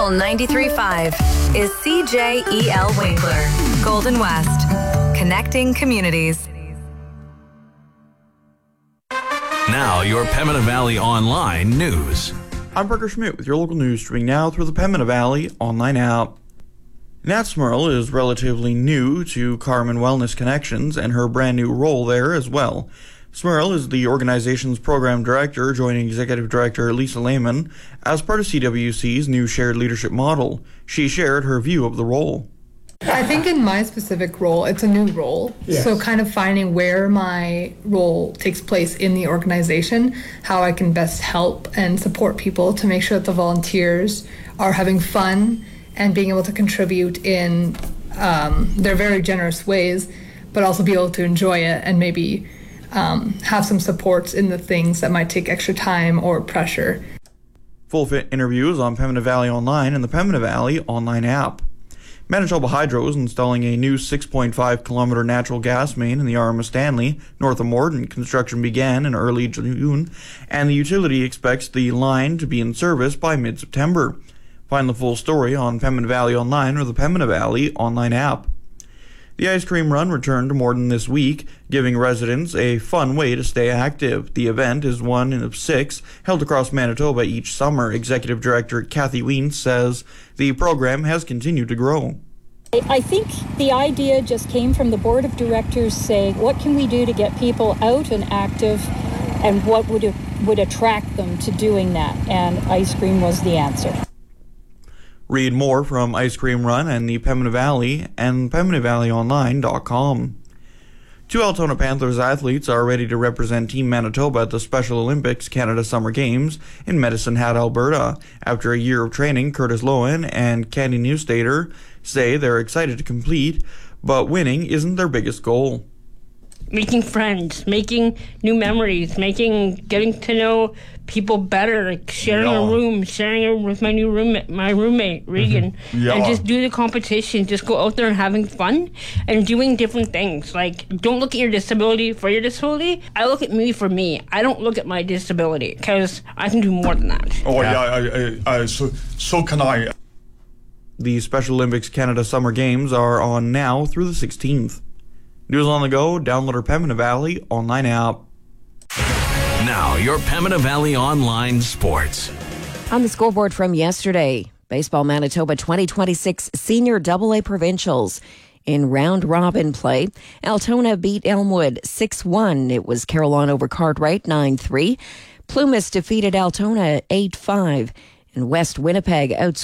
93.5 is CJEL Winkler, Golden West, connecting communities. Now, your Pembina Valley Online news. I'm Parker Schmidt with your local news streaming now through the Pembina Valley Online app. Nat Smurl is relatively new to Carmen Wellness Connections and her brand new role there as well. Smurl is the organization's program director, joining executive director Lisa Lehman as part of CWC's new shared leadership model. She shared her view of the role. I think in my specific role, it's a new role. Yes. So kind of finding where my role takes place in the organization, how I can best help and support people to make sure that the volunteers are having fun and being able to contribute in their very generous ways, but also be able to enjoy it and maybe have some supports in the things that might take extra time or pressure. Full fit interviews on Pembina Valley Online and the Pembina Valley Online app. Manitoba Hydro is installing a new 6.5-kilometer natural gas main in the Arm of Stanley, north of Morden. Construction began in early June, and the utility expects the line to be in service by mid-September. Find the full story on Pembina Valley Online or the Pembina Valley Online app. The ice cream run returned to Morden this week, giving residents a fun way to stay active. The event is one of 6 held across Manitoba each summer. Executive Director Kathy Wiens says the program has continued to grow. I think the idea just came from the board of directors saying, what can we do to get people out and active, and what would attract them to doing that? And ice cream was the answer. Read more from Ice Cream Run and the Pembina Valley and PembinaValleyOnline.com. 2 Altona Panthers athletes are ready to represent Team Manitoba at the Special Olympics Canada Summer Games in Medicine Hat, Alberta. After a year of training, Curtis Lowen and Candy Newstater say they're excited to compete, but winning isn't their biggest goal. Making friends, making new memories, getting to know people better, like sharing a room with my roommate, Regan, and just do the competition, just go out there and having fun and doing different things. Like, don't look at your disability for your disability. I look at me for me. I don't look at my disability because I can do more than that. Oh, yeah, so can I. The Special Olympics Canada Summer Games are on now through the 16th. News on the go, download our Pembina Valley Online app. Now, your Pembina Valley Online sports. On the scoreboard from yesterday, Baseball Manitoba 2026 Senior AA Provincials. In round-robin play, Altona beat Elmwood 6-1. It was Carillon over Cartwright 9-3. Plumas defeated Altona 8-5. And West Winnipeg outscored